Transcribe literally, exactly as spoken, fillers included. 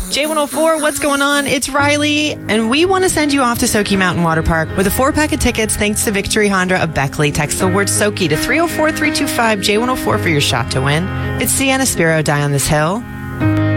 J one oh four, what's going on? It's Riley, and we want to send you off to Soaky Mountain Water Park with a four-pack of tickets thanks to Victory Honda of Beckley. Text the word Soaky to three oh four, three two five, J one oh four for your shot to win. It's Sienna Spiro, Die on This Hill.